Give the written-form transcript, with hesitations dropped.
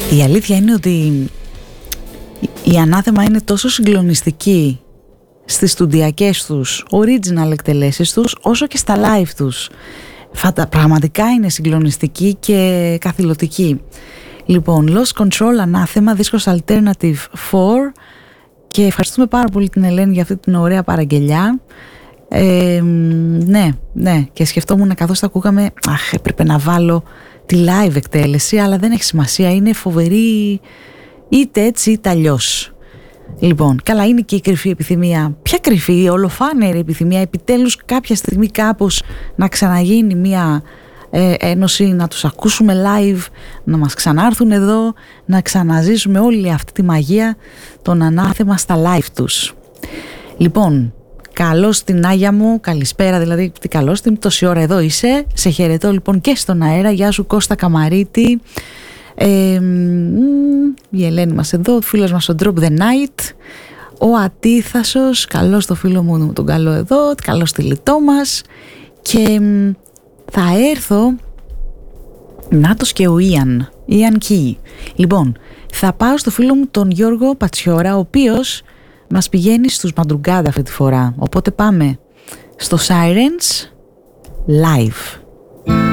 Η αλήθεια είναι ότι η Ανάθεμα είναι τόσο συγκλονιστική στις στουντιακές τους original εκτελέσεις τους, όσο και στα live τους. Πραγματικά είναι συγκλονιστική και καθηλωτική. Λοιπόν, Lost Control, Ανάθεμα, δίσκος Alternative 4, και ευχαριστούμε πάρα πολύ την Ελένη για αυτή την ωραία παραγγελιά. Ναι, και σκεφτόμουν καθώς τα ακούγαμε, έπρεπε να βάλω τη live εκτέλεση, αλλά δεν έχει σημασία, είναι φοβερή είτε έτσι είτε αλλιώς. Λοιπόν, καλά, είναι και η κρυφή επιθυμία. Ποια κρυφή, η ολοφάνερη επιθυμία, επιτέλους κάποια στιγμή κάπως να ξαναγίνει μια ένωση, να τους ακούσουμε live, να μας ξανάρθουν εδώ, να ξαναζήσουμε όλη αυτή τη μαγεία των Ανάθεμα στα live τους. Λοιπόν, καλώς την Άγια μου, καλησπέρα, δηλαδή τι καλώς την, τόση ώρα εδώ είσαι, σε χαιρετώ λοιπόν και στον αέρα. Γεια σου Κώστα Καμαρίτη, η Ελένη μας εδώ, ο φίλος μας ο Drop the Night, ο Ατίθασος, καλώς το φίλο μου τον καλό εδώ, καλώς τη λιτό μας. Και θα έρθω, νάτος και ο Ιαν Κι. Λοιπόν, θα πάω στο φίλο μου τον Γιώργο Πατσιόρα, ο οποίος μας πηγαίνει στους Μαντρουγκάντα αυτή τη φορά. Οπότε πάμε στο Sirens Live.